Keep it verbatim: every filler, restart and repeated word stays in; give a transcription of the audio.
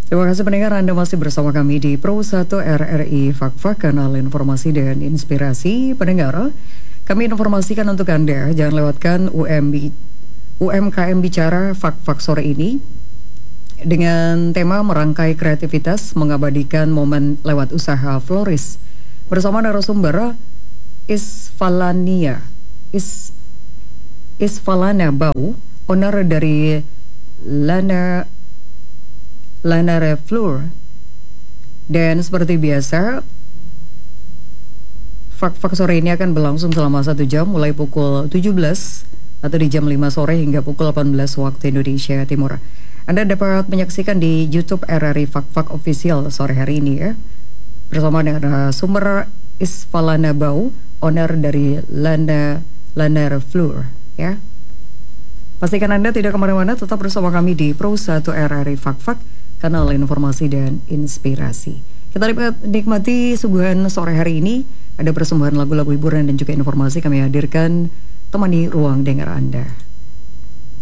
Terima kasih pendengar, Anda masih bersama kami di Pro satu R R I Fak-Fak, kanal informasi dan inspirasi. Pendengar, kami informasikan untuk Anda, jangan lewatkan U M B, U M K M Bicara Fak-Fak sore ini dengan tema merangkai kreativitas mengabadikan momen lewat usaha floris bersama narasumber Isfalania Is Isfalana Bau, owner dari Lana Lanare Floor. Dan seperti biasa, Fak-Fak sore ini akan berlangsung selama satu jam, mulai pukul tujuh belas atau di jam lima sore hingga pukul delapan belas waktu Indonesia Timur. Anda dapat menyaksikan di YouTube R R I Fak-Fak Official sore hari ini ya, bersama dengan sumber Isfalana Bau, owner dari Lana Lanare Floor ya. Pastikan Anda tidak kemana-mana, tetap bersama kami di Pro satu R R I Fak-Fak, kanal informasi dan inspirasi. Kita nikmati suguhan sore hari ini. Ada persembahan lagu-lagu hiburan dan juga informasi kami hadirkan, temani ruang dengar Anda.